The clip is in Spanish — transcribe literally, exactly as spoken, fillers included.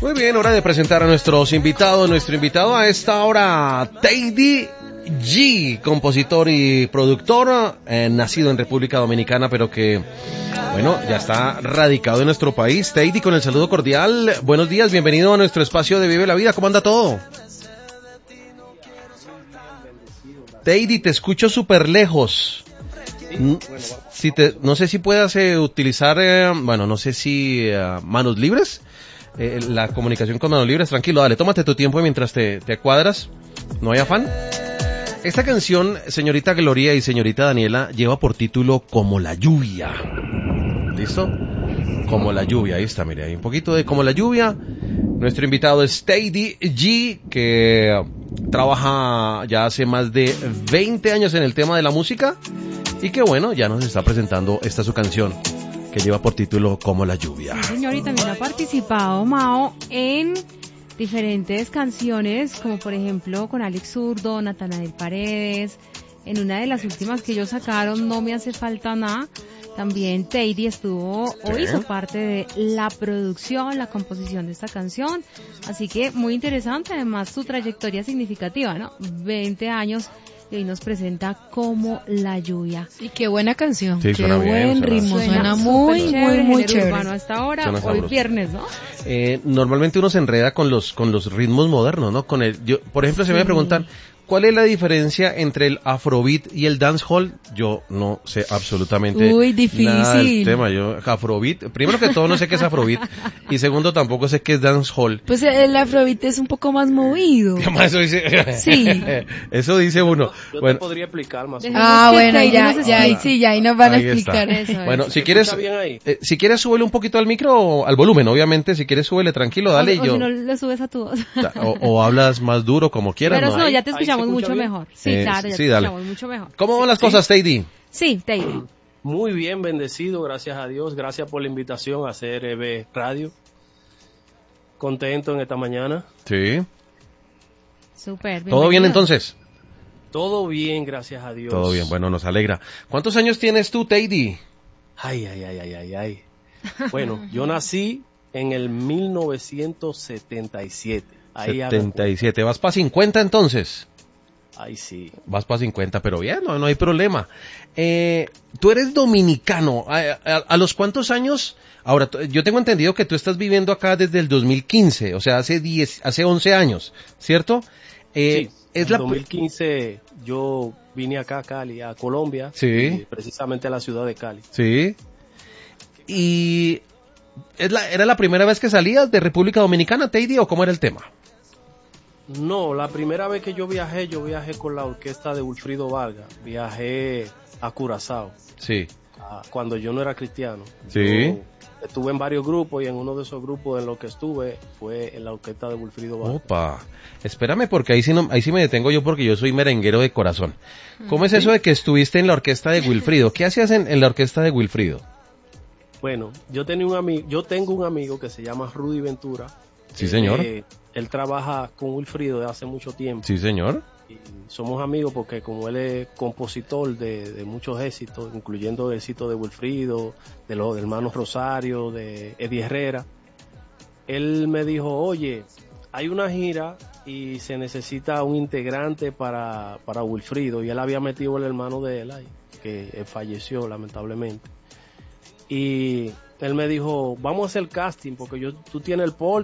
Muy bien, hora de presentar a nuestros invitados. Nuestro invitado a esta hora, Teddy G, compositor y productor, eh, nacido en República Dominicana, pero que, bueno, ya está radicado en nuestro país. Teddy, con el saludo cordial, buenos días, bienvenido a nuestro espacio de Vive la Vida. ¿Cómo anda todo? Teddy, te escucho súper lejos. Si te, no sé si puedas eh, utilizar, eh, bueno, no sé si uh, manos libres, eh, la comunicación con manos libres. Tranquilo, dale, tómate tu tiempo mientras te, te cuadras, no hay afán. Esta canción, señorita Gloria y señorita Daniela, lleva por título Como la lluvia. ¿Listo? Como la lluvia, ahí está, mire, hay un poquito de Como la lluvia. Nuestro invitado es Teddy G, que trabaja ya hace más de veinte años en el tema de la música y que, bueno, ya nos está presentando esta su canción que lleva por título Como la lluvia. Sí, señor, y también ha participado Mao en diferentes canciones, como por ejemplo con Alex Zurdo, Natanael Paredes. En una de las últimas que ellos sacaron, No me hace falta nada, también Teddy estuvo o ¿Sí? hizo parte de la producción, la composición de esta canción. Así que muy interesante, además su trayectoria significativa, ¿no? veinte años y hoy nos presenta Como la lluvia. Y qué buena canción, Sí, qué suena bien, buen suena- ritmo, Suena suena muy, súper muy, chévere, muy género chévere. urbano hasta ahora, Suena hoy sabroso. viernes, ¿no? Eh, normalmente uno se enreda con los con los ritmos modernos, ¿no? Con el, yo, por ejemplo, si me Sí. preguntan ¿cuál es la diferencia entre el afrobeat y el dancehall? Yo no sé absolutamente Uy, difícil. nada del tema. Yo afrobeat, primero que todo no sé qué es afrobeat y segundo tampoco sé qué es dancehall. Pues el afrobeat es un poco más movido. ¿Qué más eso dice? Sí. Eso dice uno. Yo Bueno, te podría explicar más o Dejemos menos. Ah, que bueno, Teddy ya, nos ya, ahí explique. sí, ya ahí nos van a ahí explicar. está. Eso es. Bueno, si ¿Se quieres, escucha bien ahí? eh, si quieres súbele un poquito al micro o al volumen, obviamente. Si quieres súbele tranquilo, dale o, y o yo. si no le subes a tu voz. O, o hablas más duro como quieras. Pero ¿no? no, Ahí- ya te ahí escuchamos se escucha mucho bien. mejor. Sí, Eh, claro, ya sí, te dale. escuchamos mucho mejor. ¿Cómo van las ¿Sí? cosas, Teddy? Sí, Teddy. Muy bien, bendecido, gracias a Dios. Gracias por la invitación a hacer E B Radio. Contento en esta mañana. Sí. Súper. ¿Todo bien bienvenido. entonces? Todo bien, gracias a Dios. Todo bien, bueno, nos alegra. ¿Cuántos años tienes tú, Teddy? Ay, ay, ay, ay, ay, ay. Bueno, yo nací en el mil novecientos setenta y siete. Ahí haga setenta y siete. ¿Vas para cincuenta entonces? cuenta. Ay, sí. Vas para cincuenta, pero bien, no, no hay problema. Eh, tú eres dominicano. ¿A, a, a los cuántos años? Ahora, t- yo tengo entendido que tú estás viviendo acá desde el dos mil quince, o sea, hace diez, hace once años, ¿cierto? Eh, Sí, es en la dos mil quince yo vine acá a Cali, a Colombia. Sí. Y precisamente a la ciudad de Cali. Sí. Y es la, ¿era la primera vez que salías de República Dominicana, Teddy, o cómo era el tema? No, la primera vez que yo viajé, yo viajé con la orquesta de Wilfrido Vargas. Viajé a Curazao, Sí. a- cuando yo no era cristiano. Sí. Yo estuve en varios grupos y en uno de esos grupos en los que estuve fue en la orquesta de Wilfrido Vargas. Opa, espérame porque ahí sí, no, ahí sí me detengo yo porque yo soy merenguero de corazón. ¿Cómo es eso de que estuviste en la orquesta de Wilfrido? ¿Qué hacías en, en la orquesta de Wilfrido? Bueno, yo tenía un amigo, yo tengo un amigo que se llama Rudy Ventura. Sí, señor. Eh, él trabaja con Wilfrido desde hace mucho tiempo. Sí, señor. Y somos amigos porque como él es compositor de, de muchos éxitos, incluyendo el éxito de Wilfrido, de los hermanos Rosario, de Eddie Herrera, él me dijo, oye, hay una gira y se necesita un integrante para, para Wilfrido, y él había metido el hermano de él ahí, que él falleció lamentablemente. Y él me dijo, vamos a hacer casting porque yo, tú tienes el porte